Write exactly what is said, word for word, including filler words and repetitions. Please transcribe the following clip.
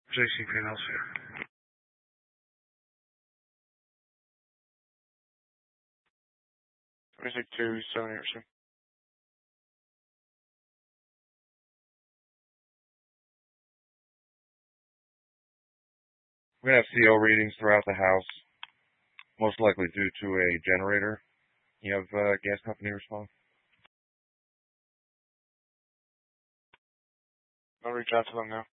J C Panels here. twenty-six two seven Anderson. We're going to have C O readings throughout the house, most likely due to a generator. You have uh, gas company respond? I'll reach out to them now.